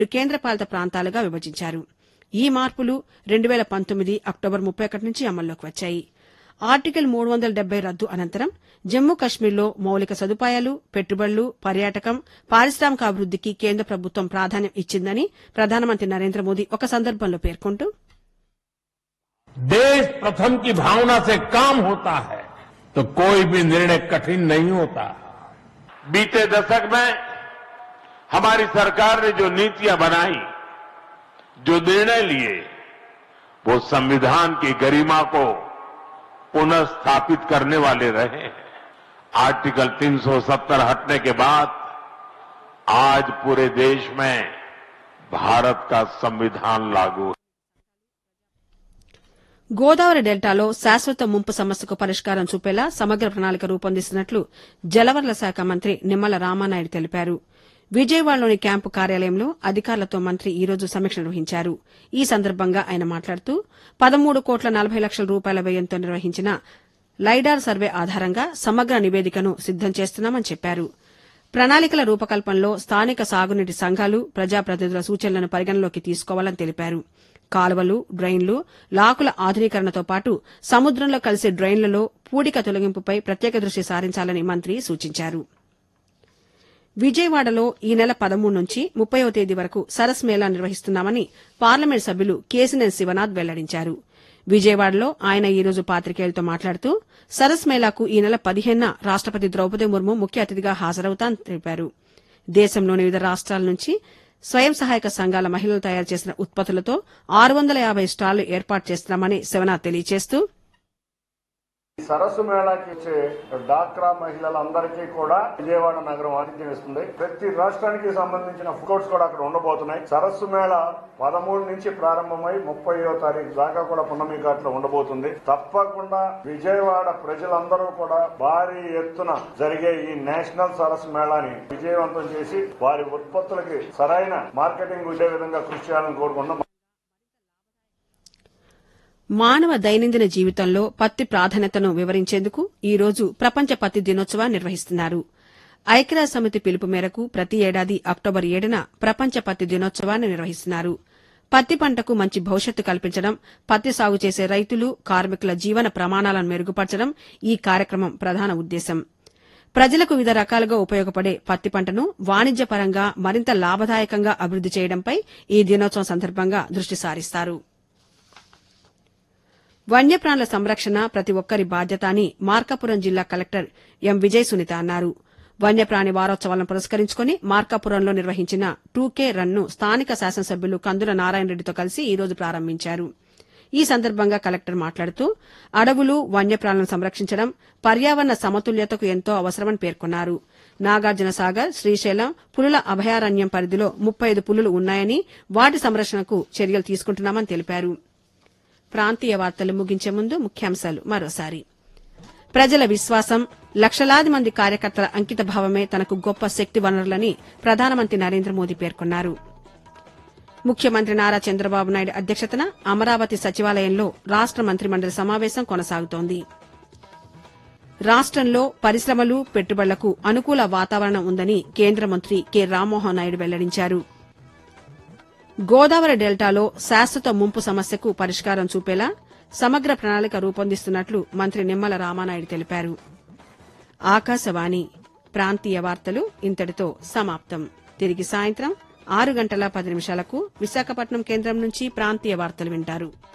కేంద్రపాలిత ప్రాంతాలుగా విభజించారు. ఈ మార్పులు 2019 అక్టోబర్ 31 నుంచి అమల్లోకి వచ్చాయి. ఆర్టికల్ 370 రద్దు అనంతరం జమ్మూ కశ్మీర్లో మౌలిక సదుపాయాలు, పెట్టుబడులు, పర్యాటకం, పారిశ్రామికాభివృద్దికి కేంద్ర ప్రభుత్వం ప్రాధాన్యం ఇచ్చిందని ప్రధానమంత్రి నరేంద్ర మోదీ ఒక సందర్భంలో పేర్కొంటూ, देश प्रथम की भावना से काम होता है तो कोई भी निर्णय कठिन नहीं होता। बीते दशक में हमारी सरकार ने जो नीतियां बनाई, जो निर्णय लिए, वो संविधान की गरिमा को पुनः स्थापित करने वाले रहे हैं। आर्टिकल 370 हटने के बाद आज पूरे देश में भारत का संविधान लागू है। గోదావరి డెల్టాలో శాశ్వత ముంపు సమస్యకు పరిష్కారం చూపేలా సమగ్ర ప్రణాళిక రూపొందిస్తున్నట్లు జలవనరుల శాఖ మంత్రి నిమ్మల రామానాయుడు తెలిపారు. విజయవాడలోని క్యాంపు కార్యాలయంలో అధికారులతో మంత్రి ఈ రోజు సమీక్ష నిర్వహించారు. ఈ సందర్భంగా ఆయన మాట్లాడుతూ 13,40,00,000 రూపాయల వ్యయంతో నిర్వహించిన లైడార్ సర్వే ఆధారంగా సమగ్ర నివేదికను సిద్దం చేస్తున్నామని చెప్పారు. ప్రణాళికల రూపకల్పనలో స్థానిక సాగునీటి సంఘాలు, ప్రజాప్రతినిధుల సూచనలను పరిగణలోకి తీసుకోవాలని తెలిపారు. కాలువలు, డ్రైన్లు, లాకుల ఆధునీకరణతో పాటు సముద్రంలో కలిసే డ్రైన్లలో పూడిక తొలగింపుపై ప్రత్యేక దృష్టి సారించాలని మంత్రి సూచించారు. విజయవాడలో ఈ నెల 13 నుంచి 30వ తేదీ వరకు సరస్ మేళా నిర్వహిస్తున్నామని పార్లమెంట్ సభ్యులు కేశినేని శివనాథ్ వెల్లడించారు. విజయవాడలో ఆయన ఈ రోజు పాతికేయులతో మాట్లాడుతూ సరస్ మేళాకు ఈ నెల 15న రాష్టపతి ద్రౌపది ముర్ము ముఖ్య అతిథిగా హాజరవుతారని తెలిపారు. దేశంలోని వివిధ రాష్ట్రాల నుంచి స్వయం సహాయక సంఘాల మహిళలు తయారు చేసిన ఉత్పత్తులతో 650 స్టాళ్లు ఏర్పాటు చేస్తున్నామని శివనాథ్ తెలియజేస్తూ, సరస్సు మేళాకి వచ్చే డాక్రా మహిళలందరికీ కూడా విజయవాడ నగరం ఆతిథ్యం ఇస్తుంది. ప్రతి రాష్ట్రానికి సంబంధించిన ఫుడ్ కోర్ట్స్ కూడా అక్కడ ఉండబోతున్నాయి. సరస్సు మేళ 13 నుంచి ప్రారంభమై 30వ తారీఖు దాకా కూడా పున్నమి ఘాట్లో ఉండబోతుంది. తప్పకుండా విజయవాడ ప్రజలందరూ కూడా భారీ ఎత్తున జరిగే ఈ నేషనల్ సరస్సు మేళాని విజయవంతం చేసి వారి ఉత్పత్తులకి సరైన మార్కెటింగ్ ఉండే విధంగా కృషి చేయాలని కోరుకుంటున్నాం. మానవ దైనందిన జీవితంలో పత్తి ప్రాధాన్యతను వివరించేందుకు ఈ రోజు ప్రపంచ పత్తి దినోత్సవాన్ని నిర్వహిస్తున్నారు. ఐక్యరాజ్యసమితి పిలుపు మేరకు ప్రతి ఏడాది అక్టోబర్ 7న ప్రపంచ పత్తి దినోత్సవాన్ని నిర్వహిస్తున్నారు. పత్తి పంటకు మంచి భవిష్యత్తు కల్పించడం, పత్తి సాగు చేసే రైతులు, కార్మికుల జీవన ప్రమాణాలను మెరుగుపరచడం ఈ కార్యక్రమం ప్రధాన ఉద్దేశం. ప్రజలకు వివిధ రకాలుగా ఉపయోగపడే పత్తి పంటను వాణిజ్యపరంగా మరింత లాభదాయకంగా అభివృద్ది చేయడంపై ఈ దినోత్సవం సందర్భంగా దృష్టి సారిస్తారు. వన్యప్రాణుల సంరక్షణ ప్రతి ఒక్కరి బాధ్యత అని మార్కాపురం జిల్లా కలెక్టర్ ఎం విజయ సునీత అన్నారు. వన్యప్రాణి వారోత్సవాలను పురస్కరించుకుని మార్కాపురంలో నిర్వహించిన 2K రన్ను స్థానిక శాసనసభ్యులు కందుల నారాయణరెడ్డితో కలిసి ఈ రోజు ప్రారంభించారు. ఈ సందర్భంగా కలెక్టర్ మాట్లాడుతూ అడవులు, వన్యప్రాణులను సంరక్షించడం పర్యావరణ సమతుల్యతకు ఎంతో అవసరమని పేర్కొన్నారు. నాగార్జునసాగర్, శ్రీశైలం పులుల అభయారణ్యం పరిధిలో 35 పులులు ఉన్నాయని వాటి సంరక్షణకు చర్యలు తీసుకుంటున్నామని తెలిపారు. ప్రాంతీయ వార్తలు ముగించే ముందు ముఖ్యాంశాలు మరోసారి. ప్రజల విశ్వాసం, లక్షలాది మంది కార్యకర్తల అంకితభావమే తనకు గొప్ప శక్తి వనరులని ప్రధానమంత్రి నరేంద్ర మోదీ పేర్కొన్నారు. ముఖ్యమంత్రి నారా చంద్రబాబు నాయుడు అధ్యక్షతన అమరావతి సచివాలయంలో రాష్ట మంత్రిమండలి సమావేశం కొనసాగుతోంది. రాష్టంలో పరిశ్రమలు, పెట్టుబడులకు అనుకూల వాతావరణం ఉందని కేంద్ర మంత్రి కె రామ్మోహన్ నాయుడు వెల్లడించారు. గోదావరి డెల్టాలో శాశ్వత ముంపు సమస్యకు పరిష్కారం చూపేలా సమగ్ర ప్రణాళిక రూపొందిస్తున్నట్లు మంత్రి నిమ్మల రామానాయుడు తెలిపారు. ఆకాశవాణి ప్రాంతీయ వార్తలు ఇంతటితో సమాప్తం. తిరిగి సాయంత్రం 6:10 విశాఖపట్నం కేంద్రం నుంచి ప్రాంతీయ వార్తలు వింటారు.